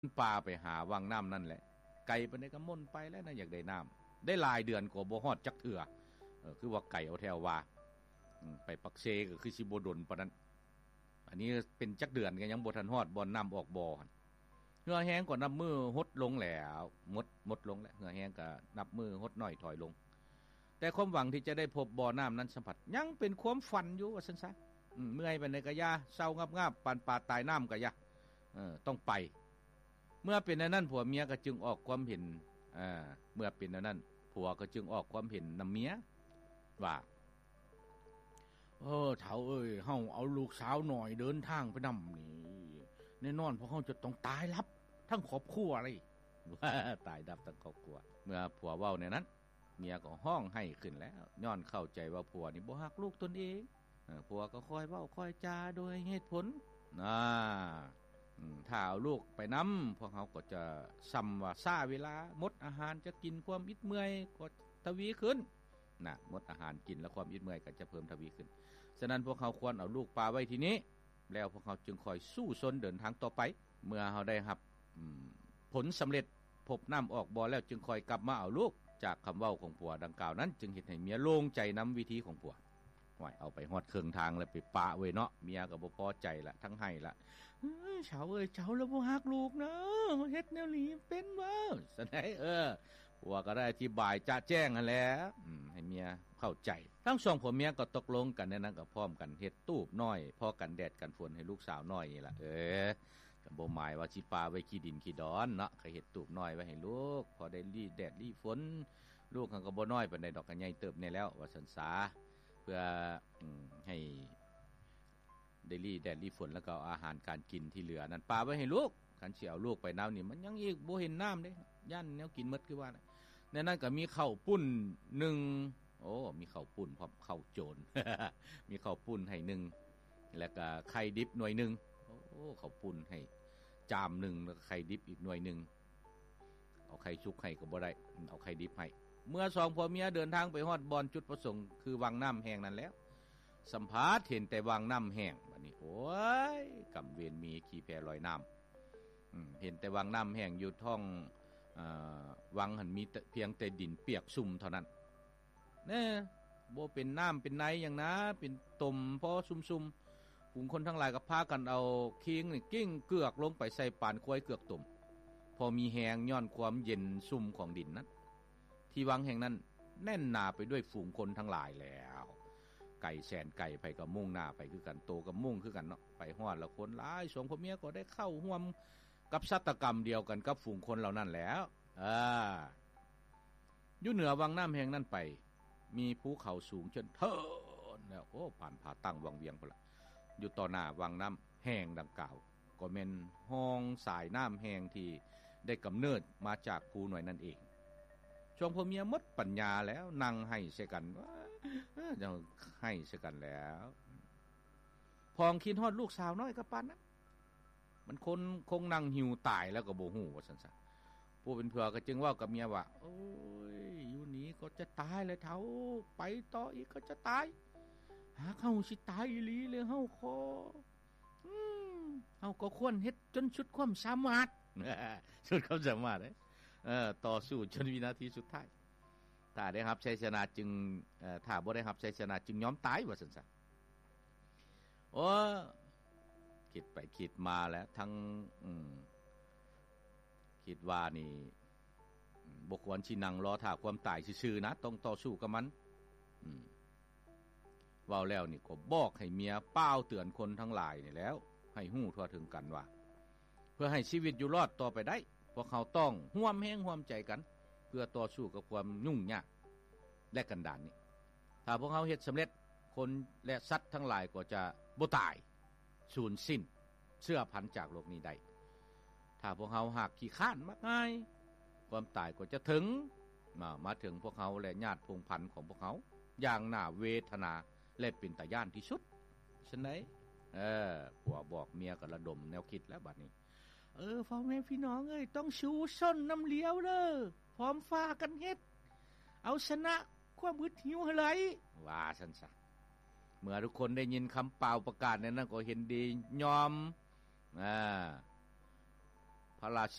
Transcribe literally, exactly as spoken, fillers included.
ป่าไปหาวังน้ำนั่นแหละไก่ไปในกระม่นไปแล้วนะอยากได้น้ำได้หลายเดือนกว่าบ่ฮอดจักเถื่อเออคือว่าไก่เอาแถวว่าไปปักเซก็คือสิบ่ดนปานนั้นอันนี้เป็นจักเดือนก็ยังบ่ทันฮอดบ่น้ำออกบ่เหือแห้งก็นับมือหดลงแล้วหมดหมดลงแล้วเหือแห้งก็นับมือหดน้อยถอยลงแต่ความหวังที่จะได้พบบ่อน้ำนั้นสัมผัสยังเป็นความฝันอยู่ว่าซั่นซะเมื่อยไปในกะยาเศร้างาบๆปานปลาตายน้ำกะยาเออต้องไปเมื่อเป็นนั้นผัวเมียก็จึงออกความเห็นอ่าเมื่อเป็นนั้นผัวก็จึงออกความเห็นนำเมียว่าเออเฒ่าเอ้ยเฮาเอาลูกสาวหน่อยเดินทางไปนำนี่แน่นอนพวกเฮาจะต้องตายลับทั้งครอบครัวเลยว่าตายดับทั้งครอบครัวเมื่อผัวเว้าในนั้นเมียก็ห้องให้ขึ้นแล้วย้อนเข้าใจว่าผัวนี่บ่ฮักลูกตนเองเออผัวก็คอยเว้าคอยจาโดยเหตุผลน่าถ้าเอาลูกไปนำพวกเขาก็จะซ้ำว่าซ่าเวลาหมดอาหารจะกินความอิดเมื่อยก็ทวีขึ้นนะหมดอาหารกินแล้วความอิดเมื่อยก็จะเพิ่มทวีขึ้นฉะนั้นพวกเขาควรเอาลูกปลาไว้ที่นี้แล้วพวกเขาจึงคอยสู้ซนเดินทางต่อไปเมื่อเขาได้รับผลสำเร็จพบน้ำออกบ่อแล้วจึงคอยกลับมาเอาลูกจากคำเว้าของผัวดังกล่าวนั้นจึงเห็นให้เมียโล่งใจนำวิธีของผัวห่วยเอาไปฮอดเครื่องทางแล้วไปปะไว้เนาะเมียก็บ่พอใจละทั้งให้ละเอ้ยเฉาเอ้ยเฉาแล้วบ่ฮักลูกนะเฮ็ดแนวนี้เป็นบ่ซะได้เออผัวก็ได้อธิบายจะแจ้งนั่นแหละอืมให้เมียเข้าใจทั้งสองผัวเมียก็ตกลงกันในนั้นก็พร้อมกันเฮ็ดตูบน้อยพอกันแดดกันฝนให้ลูกสาวน้อยนี่ล่ะเออก็บ่หมายว่าสิปาไว้ขี้ดินขี้ดอนเนาะก็เฮ็ดตูบน้อยไว้ให้ลูกพอได้รีแดดรีฝนลูกเขาก็บ่น้อยปานใดดอกก็ใหญ่เติบแน่แล้วว่าซั่นซาเพื่อให้ได้รีแดดรีฝนแล้วก็อาหารการกินที่เหลือนั้นปาไว้ให้ลูกคันสิเอาลูกไปน้ำนี่มันยังอีกบ่เห็นน้ำเด้ย่านแนวกินหมดคือว่าในนั้นก็มีข้าวปุ้นหนึ่งโอ้มีข้าวปุ้นพร้อมข้าวโจร มีข้าวปุ้นให้หนึ่งแล้วก็ไข่ดิบหน่วยหนึ่งโอ้ข้าวปุ้นให้จามหนึ่งแล้วก็ไข่ดิบอีกหน่วยหนึ่งเอาไข่ชุกให้ก็บ่ได้เอาไข่ดิบให้เมื่อสองผัวเมียเดินทางไปฮอดบอนจุดประสงค์คือวังน้ำแห้งนั้นแล้วสัมภาษณ์เห็นแต่วังน้ำแห้งบัดนี้โอ้ยกำเวรมีขี้แพลอยน้ำเห็นแต่วังน้ำแห้งอยู่ท้องวังหันมีเพียงแต่ดินเปียกซุ่มเท่านั้นเนี่ยบ่เป็นน้ำเป็นไนอย่างนะเป็นตมพอซุ่มๆผู้คนทั้งหลายก็พากันเอาคิงนี่กิ้งเกือกลงไปใส่ปานควายเกือกตุ่มพอมีแห้งย้อนความเย็นซุ่มของดินนั้นที่วังแห่งนั้นแน่นหนาไปด้วยฝูงคนทั้งหลายแล้วไก่แสนไก่ไปกับมุ่งหน้าไปคือกันโตกับมุ่งคือกันเนาะไปฮอดละคนหลายสองพ่อเมียก็ได้เข้าร่วมกับชะตากรรมเดียวกันกับฝูงคนเหล่านั้นแล้วอ่าอยู่เหนือวังน้ำแห่งนั้นไปมีภูเขาสูงจนเทินแล้วโอ้ผ่านผาตั้งวังเวียงพุ่นละอยู่ต่อหน้าวังน้ำแห่งดังกล่าวก็เป็นห้องสายน้ำแห่งที่ได้กำเนิดมาจากภูหน่วยนั่นเองช่วงพ่อเมียมดปัญญาแล้วนั่งให้เสกันจะให้เสกันแล้วพองคิดฮอดลูกสาวน้อยกับปานนะมันคนคงนั่งหิวตายแล้วก็บ่ฮู้ว่าซั่นซะผู้เป็นเผื่อก็จึงว่ากับเมียว่าโอ้ยอยู่นี้ก็จะตายแล้วเฒ่าไปต่ออีกก็จะตายหากเฮาสิตายอีหลีเลยเฮาขออืมเฮาก็ควรเฮ็ดจนสุดความสามารถสุดความสามารถเด้เอ่อต่อสู้จนวินาทีสุดท้ายถ้าได้รับชัยชนะจึงเอ่อถ้าบ่ได้รับชัยชนะจึงยอมตายว่าซั่นซะโอ้คิดไปคิดมาแล้วทั้งอืมคิดว่านี่บ่ควรสินั่งรอท่าความตายซื่อๆนะต้องต่อสู้กับมันอืมเว้าแล้วนี่ก็บอกให้เมียเป้าเตือนคนทั้งหลายนี่แล้วให้ฮู้ทั่วถึงกันว่าเพื่อให้ชีวิตอยู่รอดต่อไปได้พวกเขาต้องร่วมแรงร่วมใจกันเพื่อต่อสู้กับความยุ่งยากและกันดารนี้ถ้าพวกเขาเฮ็ดสำเร็จคนและสัตว์ทั้งหลายก็จะบ่ตายสูญสิ้นเสื่อพันจากโลกนี้ได้ถ้าพวกเขาหากขี้ข้านมักง่ายความตายก็จะถึงมามาถึงพวกเขาและญาติพงพันธุ์ของพวกเขาอย่างน่าเวทนาและเป็นตาย่านที่สุดฉะนั้นเออผัวบอกเมียก็ระดมแนวคิดแล้วบัดนี้เออพ่อแม่พี่น้องเอ้ยต้องชูส้นน้ำเลี้ยวเด้อพร้อมฟ้ากันเฮ็ดเอาชนะความอึดหิวให้ไหลว่าซั่นซะเมื่อทุกคนได้ยินคำเปล่าประกาศนั้นก็เห็นดียอมอ่าพพระราช